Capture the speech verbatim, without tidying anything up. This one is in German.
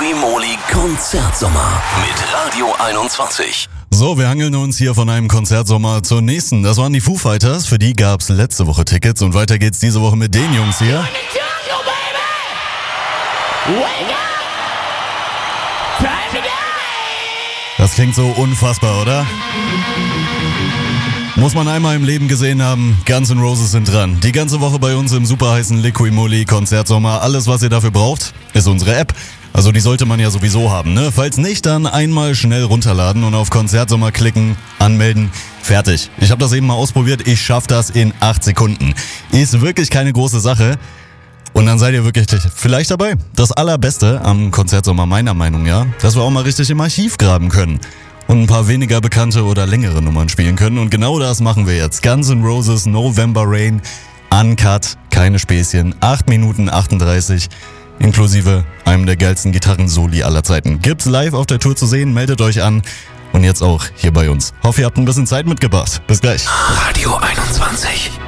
Liquimoli Konzertsommer mit Radio einundzwanzig. So, wir hangeln uns hier von einem Konzertsommer zur nächsten. Das waren die Foo Fighters, für die gab's letzte Woche Tickets und weiter geht's diese Woche mit den Jungs hier. Das klingt so unfassbar, oder? Muss man einmal im Leben gesehen haben, Guns N' Roses sind dran. Die ganze Woche bei uns im super heißen Liquimoli Konzertsommer. Alles, was ihr dafür braucht, ist unsere App. Also die sollte man ja sowieso haben, ne? Falls nicht, dann einmal schnell runterladen und auf Konzertsommer klicken, anmelden, fertig. Ich habe das eben mal ausprobiert, ich schaff das in acht Sekunden. Ist wirklich keine große Sache. Und dann seid ihr wirklich vielleicht dabei. Das Allerbeste am Konzertsommer meiner Meinung, ja, dass wir auch mal richtig im Archiv graben können. Und ein paar weniger bekannte oder längere Nummern spielen können. Und genau das machen wir jetzt. Guns N' Roses, November Rain, Uncut, keine Späßchen, acht Minuten achtunddreißig, inklusive einem der geilsten Gitarrensoli aller Zeiten. Gibt's live auf der Tour zu sehen, meldet euch an. Und jetzt auch hier bei uns. Hoffe, ihr habt ein bisschen Zeit mitgebracht. Bis gleich. Radio einundzwanzig.